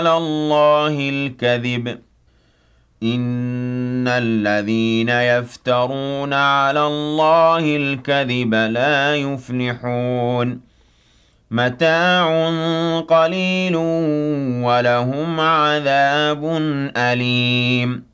على الله الكذب إن الذين يفترون على الله الكذب لا يفلحون متاع قليل ولهم عذاب أليم